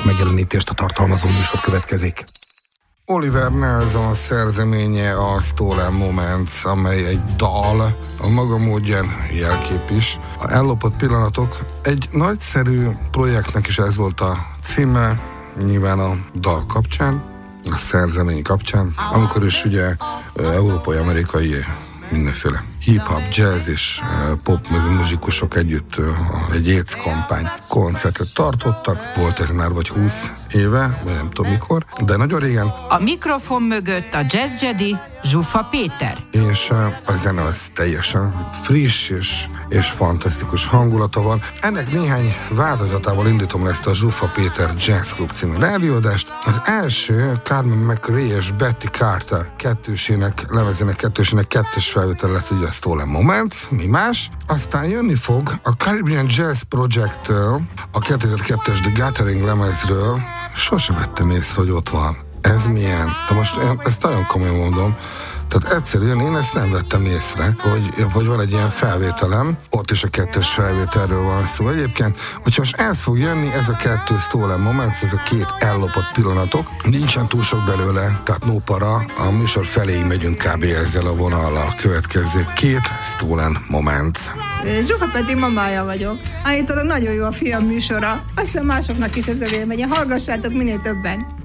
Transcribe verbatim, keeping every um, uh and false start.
megjelenítést a tartalmazó műsor következik. Oliver Nelson szerzeménye a Stolen Moments, amely egy dal, a maga módján jelkép is. A ellopott pillanatok egy nagyszerű projektnek is ez volt a címe, nyilván a dal kapcsán, a szerzemény kapcsán, amikor is ugye európai-amerikai mindenféle hip-hop, jazz és pop muzsikusok együtt egy AIDS kampány koncertet tartottak. Volt ez már vagy húsz éve, vagy nem tudom mikor, de nagyon régen. A mikrofon mögött a Jazz Jedi, Zsuffa Péter. És a zene az teljesen friss és, és fantasztikus hangulata van. Ennek néhány változatával indítom ezt a Zsuffa Péter Jazz Club című rádióadást. Az első Carmen McRae és Betty Carter kettősének, lemezének kettősének kettős felvétel lesz ugye a Stolen Moments, mi más. Aztán jönni fog a Caribbean Jazz Project-től, a kétezer-kettes The Gathering lemezről. Sose vettem észre, hogy ott van. Ez milyen? De most én ezt nagyon komolyan mondom. Tehát egyszerűen én ezt nem vettem észre, hogy, hogy van egy ilyen felvételem, ott is a kettős felvételről van szó. Egyébként, hogyha most ez fog jönni, ez a kettő Stolen Moments, ez a két ellopott pillanatok, nincsen túl sok belőle, tehát no para, a műsor felé megyünk kb. Ezzel a vonallal. Következő két Stolen Moments. Zsufa Peti mamája vagyok. Állítólag nagyon jó a fiam műsora. Aztán másoknak is ez a véleménye. Hallgassátok minél többen.